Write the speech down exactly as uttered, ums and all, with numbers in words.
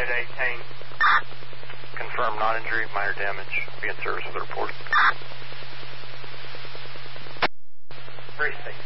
Unit eighteen. Confirm non-injury, minor damage. Be in service with the report. Precinct